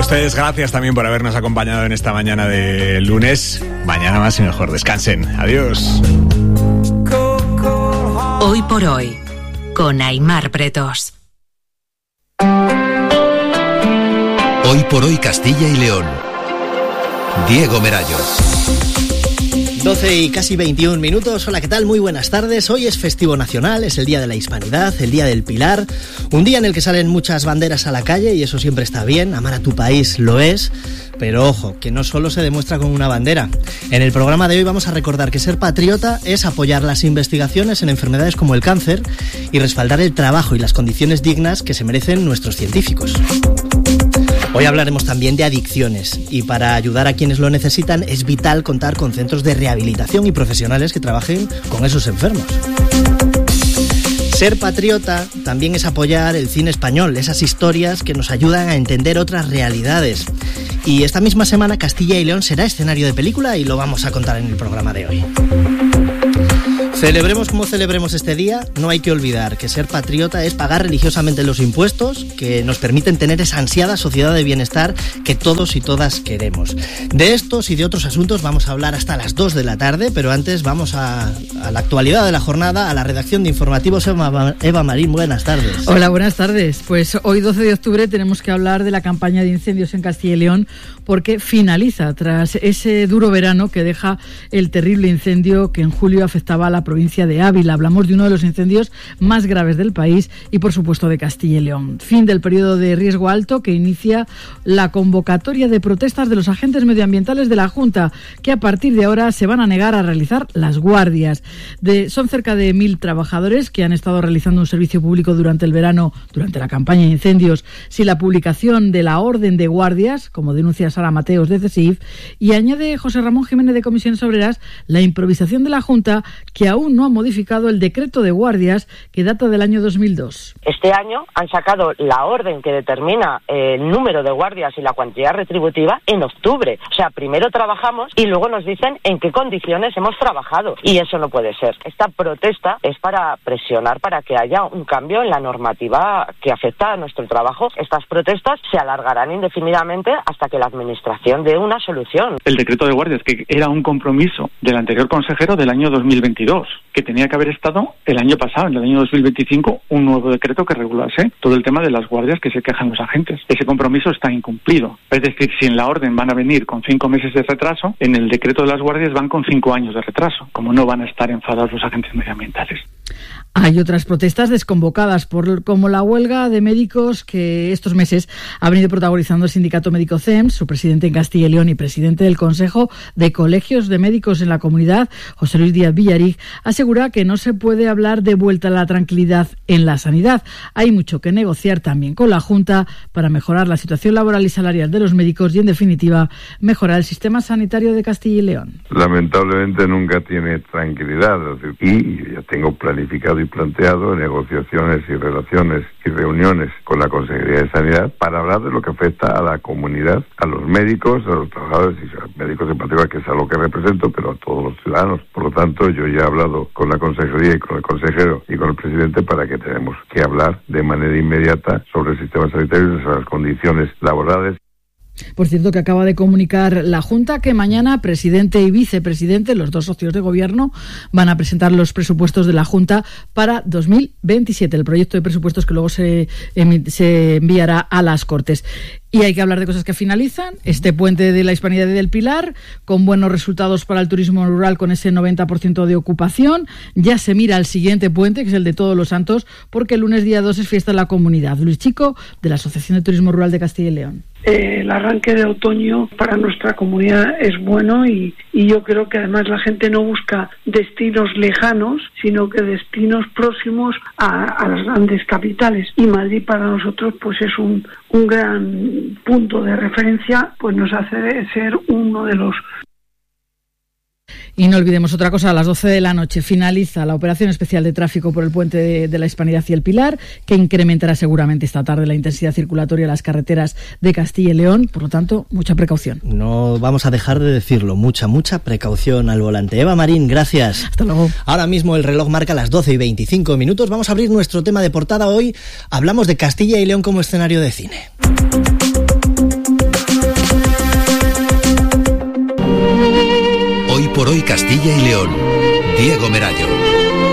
ustedes, gracias también por habernos acompañado en esta mañana de lunes. Mañana más y mejor. Descansen. Adiós. Hoy por hoy, con Aimar Pretos. Hoy por hoy Castilla y León. Diego Merayo. 12 y casi 21 minutos. Hola, ¿qué tal? Muy buenas tardes. Hoy es festivo nacional, es el Día de la Hispanidad, el Día del Pilar. Un día en el que salen muchas banderas a la calle y eso siempre está bien. Amar a tu país lo es. Pero ojo, que no solo se demuestra con una bandera. En el programa de hoy vamos a recordar que ser patriota es apoyar las investigaciones en enfermedades como el cáncer y respaldar el trabajo y las condiciones dignas que se merecen nuestros científicos. Hoy hablaremos también de adicciones y para ayudar a quienes lo necesitan es vital contar con centros de rehabilitación y profesionales que trabajen con esos enfermos. Ser patriota también es apoyar el cine español, esas historias que nos ayudan a entender otras realidades. Y esta misma semana Castilla y León será escenario de película y lo vamos a contar en el programa de hoy. Celebremos como celebremos este día, no hay que olvidar que ser patriota es pagar religiosamente los impuestos que nos permiten tener esa ansiada sociedad de bienestar que todos y todas queremos. De estos y de otros asuntos vamos a hablar hasta las 2 de la tarde, pero antes vamos a la actualidad de la jornada, a la redacción de informativos. Eva Marín, buenas tardes. Hola, buenas tardes. Pues hoy 12 de octubre tenemos que hablar de la campaña de incendios en Castilla y León porque finaliza tras ese duro verano que deja el terrible incendio que en julio afectaba a la provincia de Ávila. Hablamos de uno de los incendios más graves del país y, por supuesto, de Castilla y León. Fin del periodo de riesgo alto que inicia la convocatoria de protestas de los agentes medioambientales de la Junta, que a partir de ahora se van a negar a realizar las guardias. Son cerca de 1.000 trabajadores que han estado realizando un servicio público durante el verano, durante la campaña de incendios, sin la publicación de la orden de guardias, como denuncia Sara Mateos de CESIF, y añade José Ramón Jiménez de Comisiones Obreras la improvisación de la Junta, que aún no ha modificado el decreto de guardias que data del año 2002. Este año han sacado la orden que determina el número de guardias y la cuantía retributiva en octubre. O sea, primero trabajamos y luego nos dicen en qué condiciones hemos trabajado. Y eso no puede ser. Esta protesta es para presionar para que haya un cambio en la normativa que afecta a nuestro trabajo. Estas protestas se alargarán indefinidamente hasta que la administración dé una solución. El decreto de guardias, que era un compromiso del anterior consejero del año 2022, que tenía que haber estado el año pasado, en el año 2025, un nuevo decreto que regulase todo el tema de las guardias que se quejan los agentes. Ese compromiso está incumplido. Es decir, si en la orden van a venir con 5 meses de retraso, en el decreto de las guardias van con 5 años de retraso, como no van a estar enfadados los agentes medioambientales. Hay otras protestas desconvocadas, como la huelga de médicos que estos meses ha venido protagonizando el sindicato médico CEMS. Su presidente en Castilla y León y presidente del Consejo de Colegios de Médicos en la comunidad, José Luis Díaz Villarig, asegura que no se puede hablar de vuelta a la tranquilidad en la sanidad. Hay mucho que negociar también con la Junta para mejorar la situación laboral y salarial de los médicos y, en definitiva, mejorar el sistema sanitario de Castilla y León. Lamentablemente nunca tiene tranquilidad y ya tengo planificado y planteado negociaciones y relaciones y reuniones con la Consejería de Sanidad para hablar de lo que afecta a la comunidad, a los médicos, a los trabajadores y a los médicos en particular, que es a lo que represento, pero a todos los ciudadanos. Por lo tanto, yo ya he hablado con la Consejería y con el consejero y con el presidente para que tenemos que hablar de manera inmediata sobre el sistema sanitario y sobre las condiciones laborales. Por cierto, que acaba de comunicar la Junta que mañana presidente y vicepresidente, los dos socios de gobierno, van a presentar los presupuestos de la Junta para 2027, el proyecto de presupuestos que luego se enviará a las Cortes. Y hay que hablar de cosas que finalizan. Este puente de la Hispanidad y del Pilar, con buenos resultados para el turismo rural, con ese 90% de ocupación. Ya se mira al siguiente puente, que es el de Todos los Santos, porque el lunes día 2 es fiesta en la comunidad. Luis Chico, de la Asociación de Turismo Rural de Castilla y León. El arranque de otoño para nuestra comunidad es bueno y yo creo que además la gente no busca destinos lejanos, sino que destinos próximos a las grandes capitales. Y Madrid para nosotros pues es un gran punto de referencia, pues nos hace ser uno de los. Y no olvidemos otra cosa, a las 12 de la noche finaliza la operación especial de tráfico por el puente de la Hispanidad y el Pilar, que incrementará seguramente esta tarde la intensidad circulatoria en las carreteras de Castilla y León. Por lo tanto, mucha precaución. No vamos a dejar de decirlo, mucha precaución al volante. Eva Marín, gracias. Hasta luego. Ahora mismo el reloj marca las 12 y 25 minutos. Vamos a abrir nuestro tema de portada. Hoy hablamos de Castilla y León como escenario de cine. por hoy Castilla y León. Diego Merayo.